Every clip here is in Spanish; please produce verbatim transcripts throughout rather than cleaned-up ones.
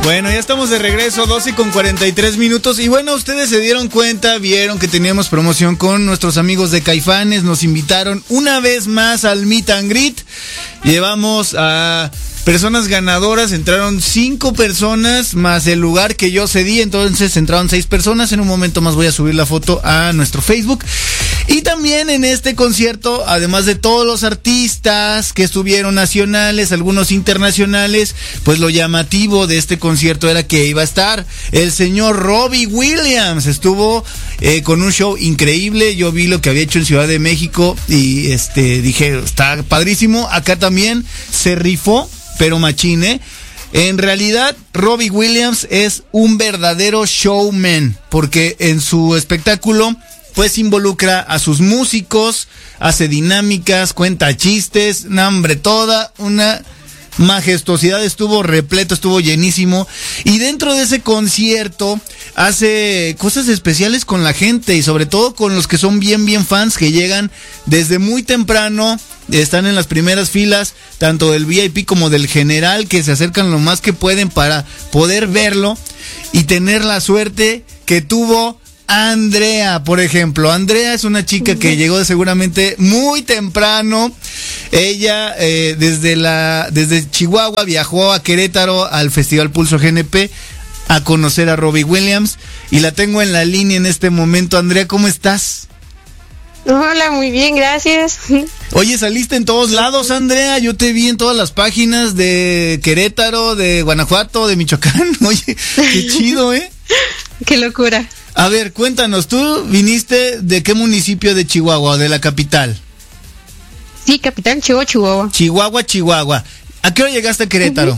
Bueno, ya estamos de regreso, doce con cuarenta y tres minutos. Y bueno, ustedes se dieron cuenta, vieron que teníamos promoción con nuestros amigos de Caifanes. Nos invitaron una vez más al Meet and Greet. Llevamos a personas ganadoras, entraron cinco personas más el lugar que yo cedí, entonces entraron seis personas. En un momento más voy a subir la foto a nuestro Facebook. Y también en este concierto, además de todos los artistas que estuvieron nacionales, algunos internacionales, pues lo llamativo de este concierto era que iba a estar el señor Robbie Williams. Estuvo eh, con un show increíble. Yo vi lo que había hecho en Ciudad de México y este dije, está padrísimo. Acá también se rifó, pero machine. En realidad, Robbie Williams es un verdadero showman, porque en su espectáculo pues involucra a sus músicos, hace dinámicas, cuenta chistes, no, hombre, toda una majestuosidad. Estuvo repleto, estuvo llenísimo, y dentro de ese concierto hace cosas especiales con la gente y sobre todo con los que son bien bien fans, que llegan desde muy temprano, están en las primeras filas, tanto del V I P como del general, que se acercan lo más que pueden para poder verlo y tener la suerte que tuvo Andrea, por ejemplo. Andrea es una chica que llegó seguramente muy temprano. Ella eh, desde la desde Chihuahua viajó a Querétaro al Festival Pulso G N P a conocer a Robbie Williams, y la tengo en la línea en este momento. Andrea, ¿cómo estás? Hola, muy bien, gracias. Oye, saliste en todos lados, Andrea. Yo te vi en todas las páginas de Querétaro, de Guanajuato, de Michoacán. Oye, qué chido, ¿eh? Qué locura. A ver, cuéntanos, ¿tú viniste de qué municipio de Chihuahua, de la capital? Sí, capital, Chihuahua, Chihuahua. Chihuahua, Chihuahua. ¿A qué hora llegaste a Querétaro?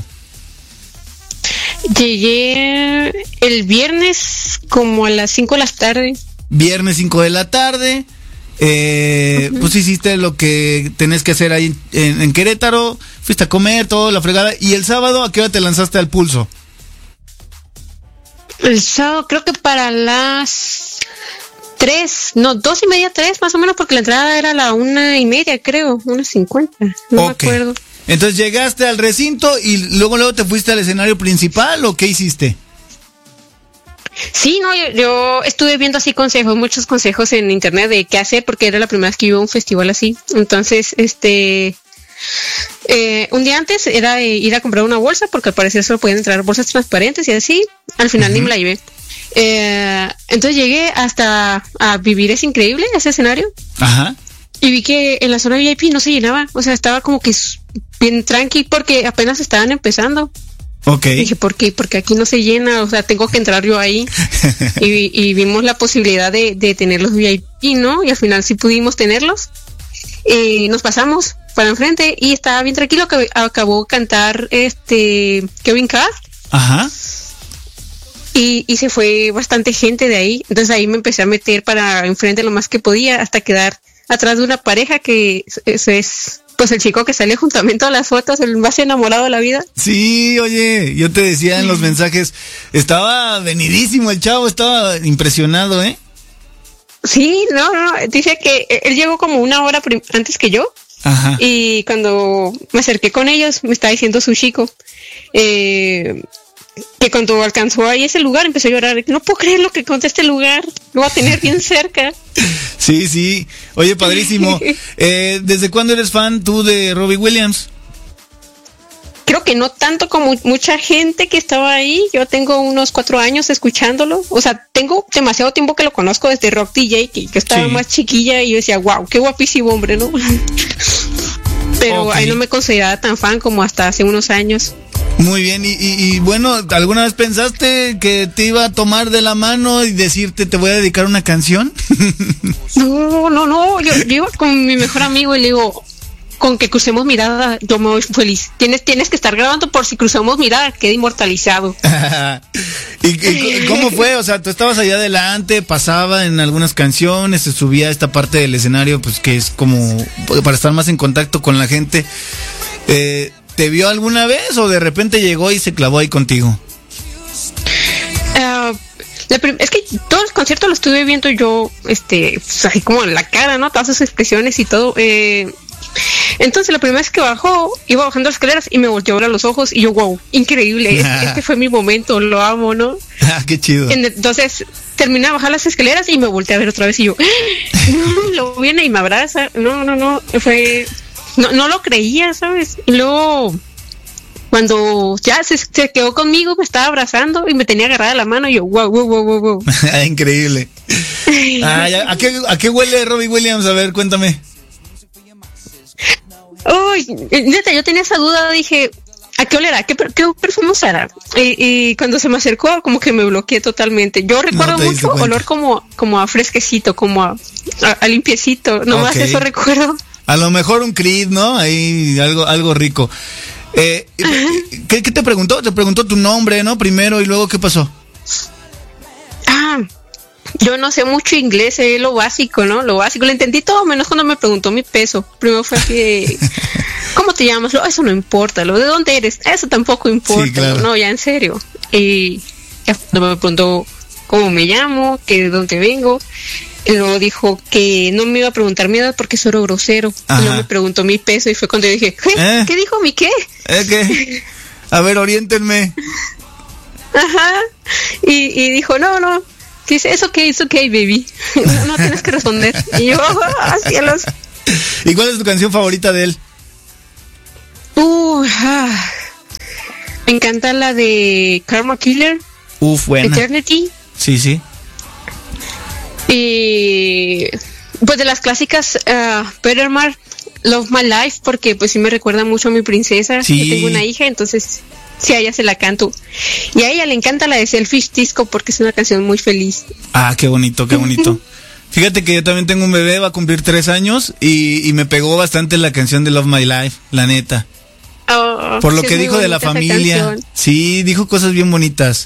Uh-huh. Llegué el viernes como a las cinco de la tarde. Viernes cinco de la tarde. Eh, uh-huh. Pues hiciste lo que tenés que hacer ahí en, en Querétaro. Fuiste a comer, todo, la fregada. ¿Y el sábado a qué hora te lanzaste al Pulso? El sábado creo que para las tres, no, dos y media, tres más o menos, porque la entrada era a la una y media, creo, una cincuenta, no okay. me acuerdo. Entonces llegaste al recinto y luego luego te fuiste al escenario principal, ¿o qué hiciste? Sí, no, yo, yo estuve viendo así consejos, muchos consejos en internet de qué hacer, porque era la primera vez que iba a un festival así. Entonces, este... Eh, un día antes era de ir a comprar una bolsa, porque al parecer solo podían entrar bolsas transparentes y así. Al final uh-huh. ni me la llevé. Eh, entonces llegué hasta a vivir Es Increíble, ese escenario. Ajá. Y vi que en la zona V I P no se llenaba. O sea, estaba como que bien tranqui, porque apenas estaban empezando. Ok. Y dije, ¿por qué? Porque aquí no se llena. O sea, tengo que entrar yo ahí. y, y vimos la posibilidad de, de tener los V I P, ¿no? Y al final sí pudimos tenerlos. Y nos pasamos para enfrente y estaba bien tranquilo, que acabó de cantar este Kevin Carr. Ajá. Y, y se fue bastante gente de ahí. Entonces ahí me empecé a meter para enfrente lo más que podía, hasta quedar atrás de una pareja que es, es pues el chico que sale juntamente a todas las fotos, el más enamorado de la vida. Sí, oye, yo te decía en los mensajes, estaba venidísimo el chavo, estaba impresionado, ¿eh? Sí, no, no, dice que él llegó como una hora prim- antes que yo. Ajá. Y cuando me acerqué con ellos, me estaba diciendo su chico eh, que cuando alcanzó ahí ese lugar empezó a llorar. No puedo creer lo que conté este lugar, lo va a tener bien cerca. Sí, sí. Oye, padrísimo. eh, ¿Desde cuándo eres fan tú de Robbie Williams? Creo que no tanto como mucha gente que estaba ahí. Yo tengo unos cuatro años escuchándolo. O sea, tengo demasiado tiempo que lo conozco desde Rock D J, que, que estaba sí. más chiquilla, y yo decía, wow, qué guapísimo hombre, ¿no? Pero okay. ahí no me consideraba tan fan como hasta hace unos años. Muy bien, y, y, y bueno, ¿alguna vez pensaste que te iba a tomar de la mano y decirte te voy a dedicar una canción? No, no, no, yo, yo iba con mi mejor amigo y le digo, con que crucemos mirada, yo me voy feliz. Tienes, tienes que estar grabando por si cruzamos mirada, quede inmortalizado. ¿Y, y cómo fue? O sea, tú estabas allá adelante, pasaba en algunas canciones, se subía a esta parte del escenario, pues que es como para estar más en contacto con la gente. Eh, ¿Te vio alguna vez o de repente llegó y se clavó ahí contigo? Uh, la prim- es que todo el concierto lo estuve viendo yo, este, pues, así como en la cara, ¿no? Todas sus expresiones y todo. Eh, Entonces la primera vez que bajó, iba bajando las escaleras y me volteó a ver a los ojos y yo, wow, increíble, este, este fue mi momento, lo amo, ¿no? Ah, qué chido. Entonces terminé de bajar las escaleras y me volteé a ver otra vez y yo, no, lo viene y me abraza, no, no, no, fue, no, no lo creía, ¿sabes? Y luego, cuando ya se, se quedó conmigo, me estaba abrazando y me tenía agarrada la mano y yo, wow, wow, wow, wow, wow. Increíble. Ah, ya, ¿a, qué, ¿A qué huele Robbie Williams? A ver, cuéntame. Uy, neta, yo tenía esa duda, dije, ¿a qué olerá? ¿Qué, qué perfume usará? Y, y cuando se me acercó, como que me bloqueé totalmente. Yo recuerdo no mucho olor como, como a fresquecito, como a, a, a limpiecito, nomás okay. Eso recuerdo. A lo mejor un Creed, ¿no? Ahí, algo, algo rico. Eh, ¿qué, ¿Qué te preguntó? Te preguntó tu nombre, ¿no? Primero y luego, ¿qué pasó? Ah, yo no sé mucho inglés, es lo básico, ¿no? Lo básico, lo entendí todo menos cuando me preguntó mi peso. Primero fue así de, ¿cómo te llamas? Eso no importa, lo de dónde eres, eso tampoco importa, sí, claro. No, ya en serio. Y ya cuando me preguntó cómo me llamo, que de dónde vengo, y luego dijo que no me iba a preguntar mi edad porque soy grosero. Ajá. Y luego me preguntó mi peso y fue cuando yo dije, ¿qué, ¿Eh? ¿Qué dijo mi qué? ¿Eh, qué? A ver, oriéntenme. Ajá. Y, y dijo, no, no. Dice, es ok, es ok, baby. No, no tienes que responder. Y yo, oh, cielos. ¿Y cuál es tu canción favorita de él? Uh, ah, me encanta la de Karma Killer. Uf, buena. Eternity. Sí, sí. Y pues de las clásicas, uh, Better Mar, Love My Life, porque pues sí me recuerda mucho a mi princesa. Sí. Yo tengo una hija, entonces sí, a ella se la canto. Y a ella le encanta la de Selfish Disco porque es una canción muy feliz. Ah, qué bonito, qué bonito. Fíjate que yo también tengo un bebé, va a cumplir tres años y, y me pegó bastante la canción de Love My Life, la neta. Oh, por lo sí, que dijo de la familia. Sí, dijo cosas bien bonitas.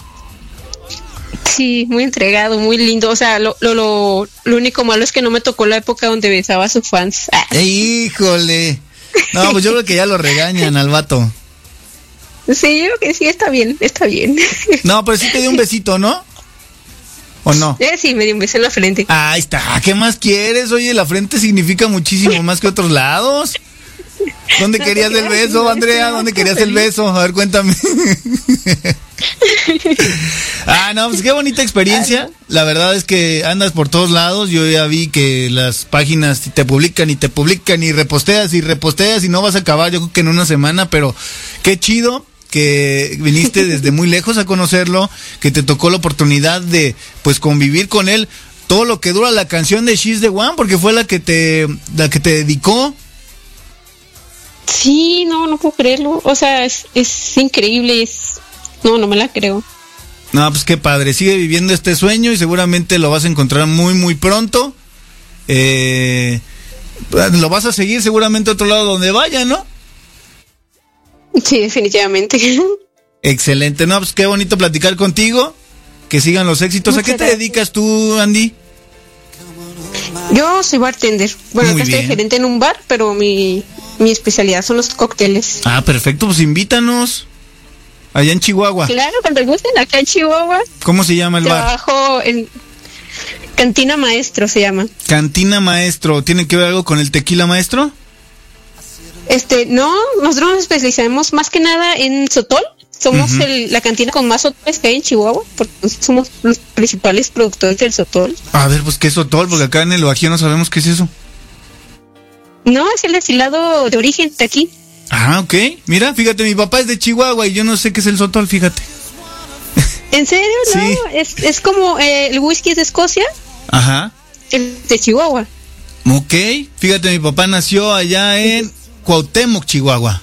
Sí, muy entregado, muy lindo. O sea, lo, lo, lo, lo único malo es que no me tocó la época donde besaba a sus fans. Ah. ¡Híjole! No, pues yo creo que ya lo regañan al vato. Sí, yo creo que sí, está bien, está bien. No, pero sí te dio un besito, ¿no? ¿O no? Eh, sí, me dio un beso en la frente. Ahí está, ¿qué más quieres? Oye, la frente significa muchísimo más que otros lados. ¿Dónde no querías el beso, Andrea? ¿Dónde querías el beso? A ver, cuéntame. Ah, no, pues qué bonita experiencia. La verdad es que andas por todos lados. Yo ya vi que las páginas te publican y te publican y reposteas y reposteas y no vas a acabar, yo creo que en una semana, pero qué chido que viniste desde muy lejos a conocerlo, que te tocó la oportunidad de pues convivir con él todo lo que dura la canción de She's the One, porque fue la que te la que te dedicó. Sí, no, no puedo creerlo. O sea, es, es increíble, es no, no me la creo. No, pues qué padre, sigue viviendo este sueño y seguramente lo vas a encontrar muy, muy pronto. Eh, lo vas a seguir seguramente a otro lado donde vaya, ¿no? Sí, definitivamente. Excelente, no, pues qué bonito platicar contigo, que sigan los éxitos. Muchas ¿A qué gracias. Te dedicas tú, Andy? Yo soy bartender. Bueno, Muy acá bien. estoy gerente en un bar, pero mi, mi especialidad son los cócteles. Ah, perfecto, pues invítanos. Allá en Chihuahua. Claro, cuando gusten, acá en Chihuahua. ¿Cómo se llama el Trabajo bar? Trabajo en Cantina Maestro, se llama. Cantina Maestro, ¿tiene que ver algo con el tequila maestro? Este, no, nosotros nos especializamos más que nada en sotol. Somos uh-huh. el, la cantina con más sotoles que hay en Chihuahua, porque somos los principales productores del sotol. A ver, pues, ¿qué es sotol? Porque acá en el Bajío no sabemos qué es eso. No, es el destilado de origen de aquí. Ah, ok. Mira, fíjate, mi papá es de Chihuahua y yo no sé qué es el sotol, fíjate. ¿En serio? No, sí. es, es como eh, el whisky es de Escocia. Ajá. El de Chihuahua. Ok, fíjate, mi papá nació allá en Cuauhtémoc, Chihuahua.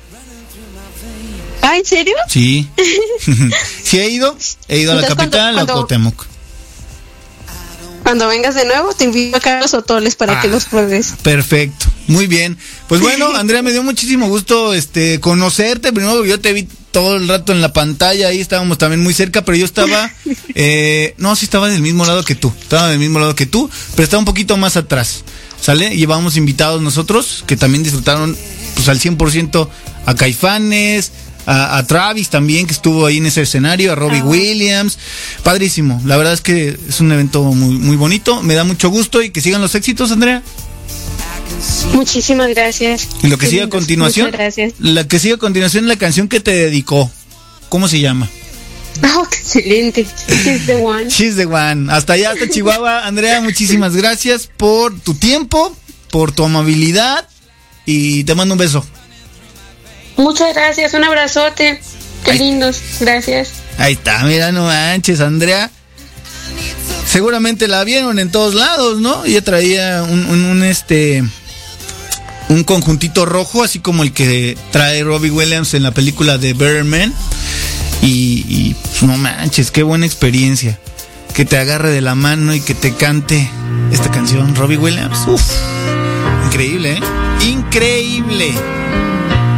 ¿Ah, en serio? Sí. ¿Sí he ido? He ido a la capital, cuando, a Cuauhtémoc. Cuando vengas de nuevo, te invito acá a los sotoles para ah, que los pruebes. Perfecto, muy bien. Pues bueno, Andrea, me dio muchísimo gusto este conocerte. Primero, yo te vi todo el rato en la pantalla, ahí estábamos también muy cerca, pero yo estaba, eh, no, sí estaba del mismo lado que tú, estaba del mismo lado que tú, pero estaba un poquito más atrás, ¿sale? Llevábamos invitados nosotros, que también disfrutaron pues al cien por ciento a Caifanes, A, a Travis también, que estuvo ahí en ese escenario, a Robbie oh. Williams, padrísimo, la verdad es que es un evento muy, muy bonito, me da mucho gusto y que sigan los éxitos, Andrea. Muchísimas gracias. Y lo que sigue a continuación, muchas gracias. La que sigue a continuación es la canción que te dedicó. ¿Cómo se llama? Oh, excelente. She's the one. She's the one. Hasta allá, hasta Chihuahua. Andrea, muchísimas gracias por tu tiempo, por tu amabilidad y te mando un beso. Muchas gracias, un abrazote. Qué Ahí. lindos, gracias. Ahí está, mira, no manches, Andrea. Seguramente la vieron en todos lados, ¿no? Ella traía un, un, un este un conjuntito rojo, así como el que trae Robbie Williams en la película de Better Man. Y, y pues, no manches, qué buena experiencia. Que te agarre de la mano y que te cante esta canción, Robbie Williams. Uf, increíble, ¿eh? Increíble.